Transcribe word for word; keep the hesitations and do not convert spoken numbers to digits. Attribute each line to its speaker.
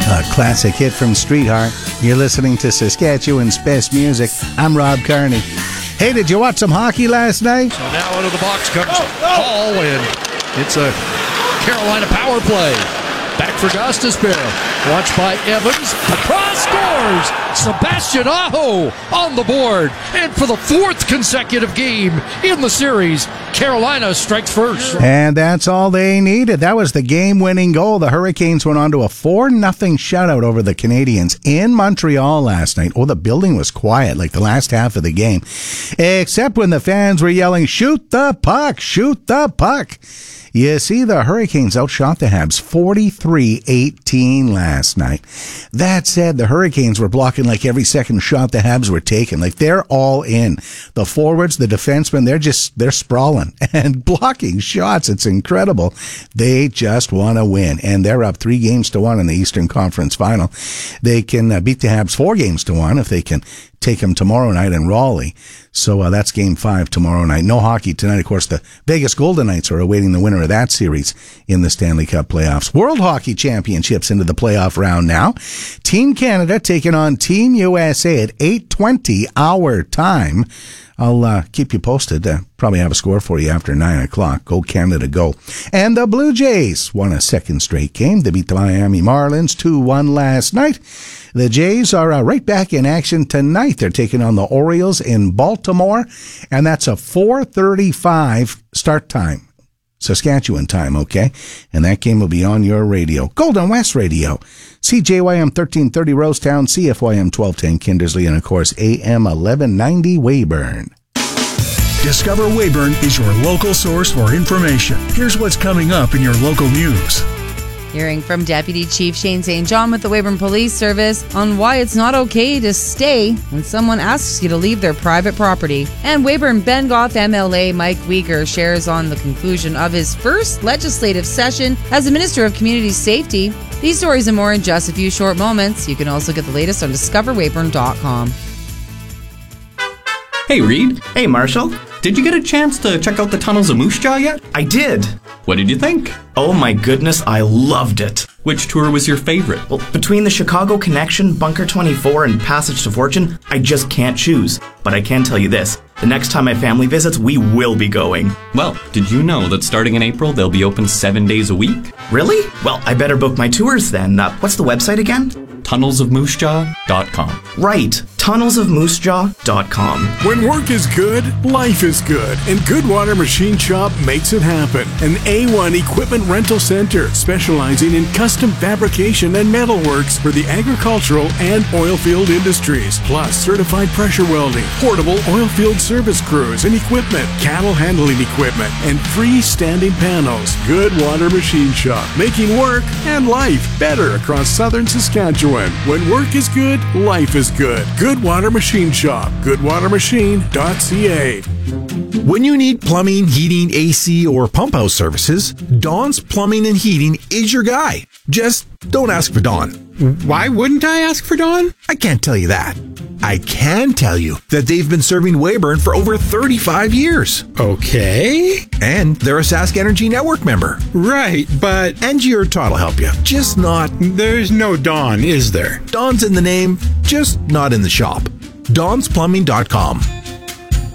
Speaker 1: A classic hit from Streetheart. You're listening to Saskatchewan's best music. I'm Rob Carney. Hey, did you watch some hockey last night?
Speaker 2: So now out of the box comes Hall, and it's a Carolina power play. Back for Gostisbehere. Watched by Evans. Across scores! Sebastian Aho on the board. And for the fourth consecutive game in the series, Carolina strikes first.
Speaker 1: And that's all they needed. That was the game-winning goal. The Hurricanes went on to a four nothing shutout over the Canadiens in Montreal last night. Oh, the building was quiet like the last half of the game. Except when the fans were yelling, "Shoot the puck! Shoot the puck!" You see, the Hurricanes outshot the Habs forty-three eighteen last night. That said, the Hurricanes were blocking like every second shot the Habs were taking. Like, they're all in. The forwards, the defensemen, they're just, they're sprawling and blocking shots. It's incredible. They just want to win. And they're up three games to one in the Eastern Conference Final. They can uh, beat the Habs four games to one if they can take them tomorrow night in Raleigh. So uh, that's game five tomorrow night. No hockey tonight. Of course, the Vegas Golden Knights are awaiting the winner of that series in the Stanley Cup playoffs. World Hockey Championships into the playoff round now. Team Canada taking on Team U S A at eight twenty our time. I'll uh, keep you posted. Uh, probably have a score for you after nine o'clock. Go Canada, go. And the Blue Jays won a second straight game. They beat the Miami Marlins two one last night. The Jays are uh, right back in action tonight. They're taking on the Orioles in Baltimore, and that's a four thirty-five start time. Saskatchewan time, okay? And that game will be on your radio. Golden West Radio. C J Y M thirteen thirty Rosetown, C F Y M twelve ten Kindersley, and of course A M eleven ninety Weyburn.
Speaker 3: Discover Weyburn is your local source for information. Here's what's coming up in your local news.
Speaker 4: Hearing from Deputy Chief Shane Saint John with the Weyburn Police Service on why it's not okay to stay when someone asks you to leave their private property. And Weyburn Bengoth M L A Mike Weger shares on the conclusion of his first legislative session as the Minister of Community Safety. These stories and more in just a few short moments. You can also get the latest on discover weyburn dot com.
Speaker 5: Hey, Reed.
Speaker 6: Hey, Marshall.
Speaker 5: Did you get a chance to check out the tunnels of Moose Jaw yet?
Speaker 6: I did.
Speaker 5: What did you think?
Speaker 6: Oh my goodness, I loved it.
Speaker 5: Which tour was your favorite?
Speaker 6: Well, between the Chicago Connection, Bunker twenty-four, and Passage to Fortune, I just can't choose. But I can tell you this, the next time my family visits, we will be going.
Speaker 5: Well, did you know that starting in April, they'll be open seven days a week?
Speaker 6: Really? Well, I better book my tours then. Uh, what's the website again?
Speaker 5: tunnels of moose jaw dot com.
Speaker 6: Right, tunnels of moose jaw dot com.
Speaker 7: When work is good, life is good, and Goodwater Machine Shop makes it happen. An A one equipment rental center specializing in custom fabrication and metalworks for the agricultural and oilfield industries, plus certified pressure welding, portable oilfield service crews and equipment, cattle handling equipment, and freestanding panels. Goodwater Machine Shop, making work and life better across southern Saskatchewan. When work is good, life is good. Goodwater Machine Shop, goodwater machine dot c a.
Speaker 3: When you need plumbing, heating, A C, or pump house services, Don's Plumbing and Heating is your guy. Just don't ask for Don.
Speaker 8: Why wouldn't I ask for Don?
Speaker 3: I can't tell you that. I can tell you that they've been serving Weyburn for over thirty-five years.
Speaker 8: Okay.
Speaker 3: And they're a Sask Energy Network member.
Speaker 8: Right, but...
Speaker 3: Angie or Todd will help you. Just not...
Speaker 8: There's no Don, is there?
Speaker 3: Don's in the name, just not in the shop. dons plumbing dot com.